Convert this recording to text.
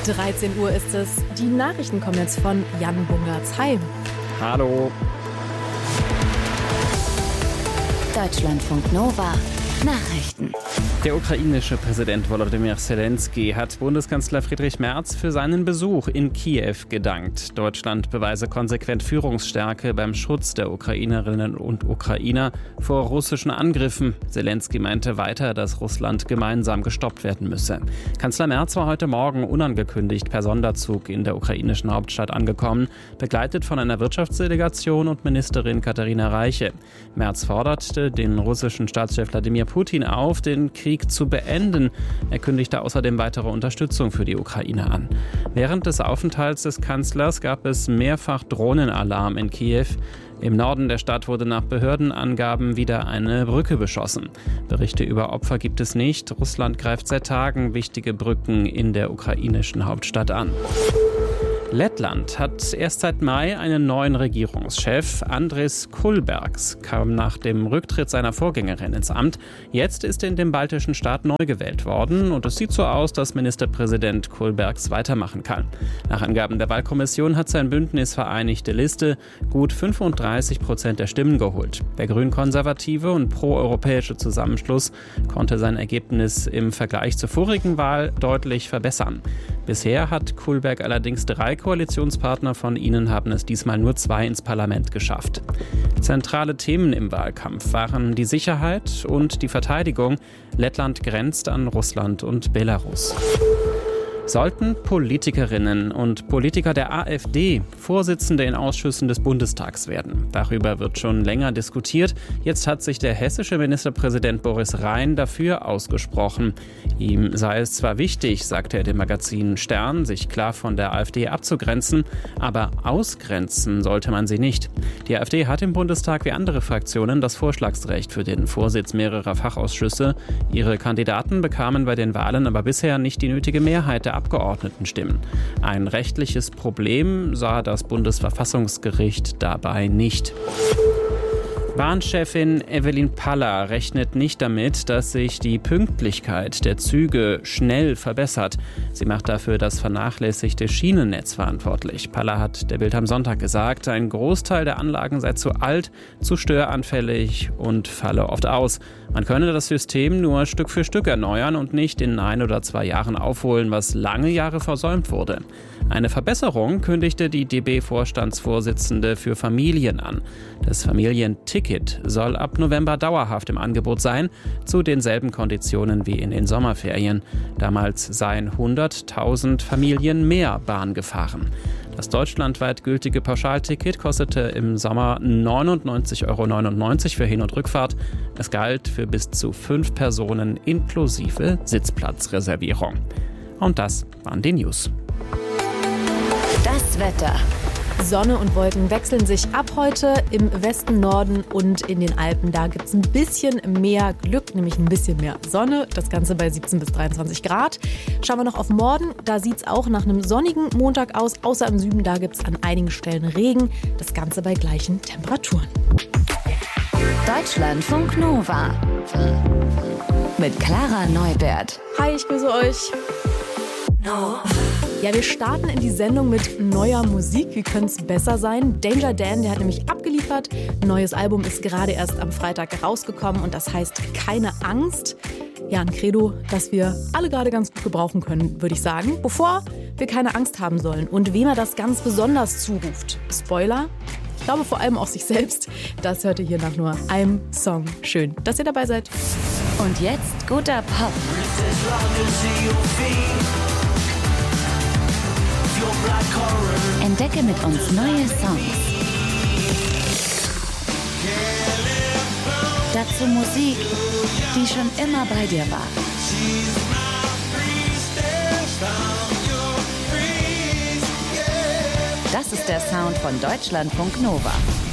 13 Uhr ist es. Die Nachrichten kommen jetzt von Jan Bungertz. Hi. Hallo. Deutschlandfunk Nova. Nachrichten. Der ukrainische Präsident Volodymyr Zelensky hat Bundeskanzler Friedrich Merz für seinen Besuch in Kiew gedankt. Deutschland beweise konsequent Führungsstärke beim Schutz der Ukrainerinnen und Ukrainer vor russischen Angriffen. Zelensky meinte weiter, dass Russland gemeinsam gestoppt werden müsse. Kanzler Merz war heute Morgen unangekündigt per Sonderzug in der ukrainischen Hauptstadt angekommen, begleitet von einer Wirtschaftsdelegation und Ministerin Katharina Reiche. Merz forderte den russischen Staatschef Wladimir Putin auf, den Krieg zu beenden. Er kündigte außerdem weitere Unterstützung für die Ukraine an. Während des Aufenthalts des Kanzlers gab es mehrfach Drohnenalarm in Kiew. Im Norden der Stadt wurde nach Behördenangaben wieder eine Brücke beschossen. Berichte über Opfer gibt es nicht. Russland greift seit Tagen wichtige Brücken in der ukrainischen Hauptstadt an. Lettland hat erst seit Mai einen neuen Regierungschef. Andris Kulbergs kam nach dem Rücktritt seiner Vorgängerin ins Amt. Jetzt ist er in dem baltischen Staat neu gewählt worden und es sieht so aus, dass Ministerpräsident Kulbergs weitermachen kann. Nach Angaben der Wahlkommission hat sein Bündnis Vereinigte Liste gut 35% der Stimmen geholt. Der grün-konservative und proeuropäische Zusammenschluss konnte sein Ergebnis im Vergleich zur vorigen Wahl deutlich verbessern. Bisher hat Kulberg allerdings 3 Koalitionspartner, von ihnen haben es diesmal nur 2 ins Parlament geschafft. Zentrale Themen im Wahlkampf waren die Sicherheit und die Verteidigung. Lettland grenzt an Russland und Belarus. Sollten Politikerinnen und Politiker der AfD Vorsitzende in Ausschüssen des Bundestags werden? Darüber wird schon länger diskutiert. Jetzt hat sich der hessische Ministerpräsident Boris Rhein dafür ausgesprochen. Ihm sei es zwar wichtig, sagte er dem Magazin Stern, sich klar von der AfD abzugrenzen, aber ausgrenzen sollte man sie nicht. Die AfD hat im Bundestag wie andere Fraktionen das Vorschlagsrecht für den Vorsitz mehrerer Fachausschüsse. Ihre Kandidaten bekamen bei den Wahlen aber bisher nicht die nötige Mehrheit der Abgeordnetenstimmen. Ein rechtliches Problem sah das Bundesverfassungsgericht dabei nicht. Bahnchefin Evelyn Paller rechnet nicht damit, dass sich die Pünktlichkeit der Züge schnell verbessert. Sie macht dafür das vernachlässigte Schienennetz verantwortlich. Paller hat der Bild am Sonntag gesagt, ein Großteil der Anlagen sei zu alt, zu störanfällig und falle oft aus. Man könne das System nur Stück für Stück erneuern und nicht in 1 oder 2 Jahren aufholen, was lange Jahre versäumt wurde. Eine Verbesserung kündigte die DB-Vorstandsvorsitzende für Familien an. Das Familienticket soll ab November dauerhaft im Angebot sein, zu denselben Konditionen wie in den Sommerferien. Damals seien 100.000 Familien mehr Bahn gefahren. Das deutschlandweit gültige Pauschalticket kostete im Sommer 99,99 € für Hin- und Rückfahrt. Es galt für bis zu 5 Personen inklusive Sitzplatzreservierung. Und das waren die News. Das Wetter. Sonne und Wolken wechseln sich ab heute im Westen, Norden und in den Alpen. Da gibt es ein bisschen mehr Glück, nämlich ein bisschen mehr Sonne. Das Ganze bei 17 bis 23 Grad. Schauen wir noch auf morgen. Da sieht es auch nach einem sonnigen Montag aus. Außer im Süden, da gibt es an einigen Stellen Regen. Das Ganze bei gleichen Temperaturen. Deutschlandfunk Nova. Mit Clara Neubert. Hi, ich grüße euch. Ja, wir starten in die Sendung mit neuer Musik. Wie könnte es besser sein? Danger Dan, der hat nämlich abgeliefert. Ein neues Album ist gerade erst am Freitag rausgekommen und das heißt Keine Angst. Ja, ein Credo, das wir alle gerade ganz gut gebrauchen können, würde ich sagen. Bevor wir keine Angst haben sollen und wem er das ganz besonders zuruft. Spoiler, ich glaube vor allem auch sich selbst. Das hört ihr hier nach nur einem Song. Schön, dass ihr dabei seid. Und jetzt guter Pop. Entdecke mit uns neue Songs. Dazu Musik, die schon immer bei dir war. Das ist der Sound von Deutschlandfunk Nova.